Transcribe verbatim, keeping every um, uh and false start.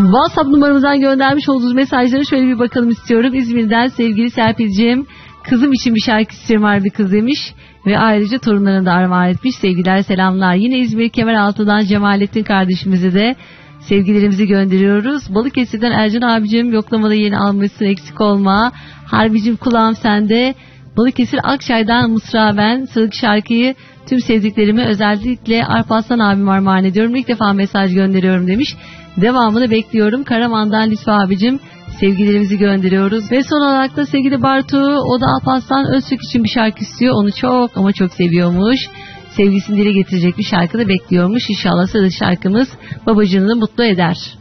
WhatsApp numaramızdan göndermiş olduğunuz mesajlara şöyle bir bakalım istiyorum. İzmir'den sevgili Serpil'ciğim, kızım için bir şarkı istiyorum harbi kız demiş. Ve ayrıca torunlarına da armağan etmiş. Sevgiler, selamlar. Yine İzmir Kemeraltı'dan Cemalettin kardeşimize de sevgilerimizi gönderiyoruz. Balıkesir'den Ercan abicim, yoklamada yeni almışsın, eksik olma. Harbicim kulağım sende. Balıkesir Akçay'dan Mısra ben. Sıradaki şarkıyı tüm sevdiklerime, özellikle Arpaslan abim armağan ediyorum. İlk defa mesaj gönderiyorum demiş. Devamını bekliyorum. Karaman'dan Lütfü abicim, sevgilerimizi gönderiyoruz. Ve son olarak da sevgili Bartu, o da Alparslan Öztürk için bir şarkı istiyor. Onu çok ama çok seviyormuş. Sevgisini dile getirecek bir şarkı da bekliyormuş. İnşallah sıradaki şarkımız babacığını mutlu eder.